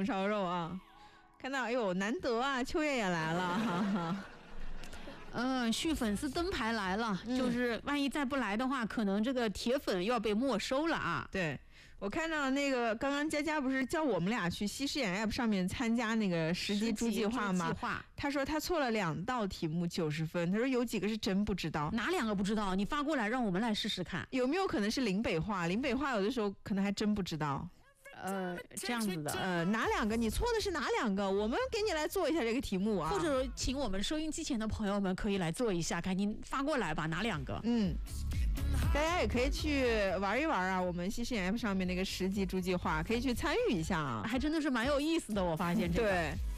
烧肉啊。看到，哎呦，难得啊，秋叶也来了，哈哈。 续粉丝灯牌来了，就是万一再不来的话，可能这个铁粉又要被没收了啊。 对，我看到那个刚刚佳佳不是叫我们俩去西视眼 App 上面参加那个十级猪计划吗？他说他错了2道题目90分，他说有几个是真不知道。 哪2个不知道？你发过来让我们来试试看。 有没有可能是岭北话？岭北话有的时候可能还真不知道。 这样子的， 哪2个？你错的是哪2个？我们给你来做一下这个题目啊， 或者请我们收音机前的朋友们可以来做一下，赶紧发过来吧，哪2个？ 大家也可以去玩一玩啊，我们西视眼 App 上面那个10级猪计划可以去参与一下啊， 还真的是蛮有意思的，我发现这个。 对。